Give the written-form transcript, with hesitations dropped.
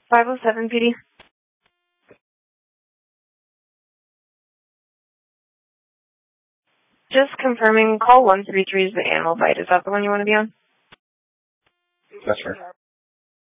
507 PD. Just confirming, call 133 is the animal bite. Is that the one you want to be on? That's right.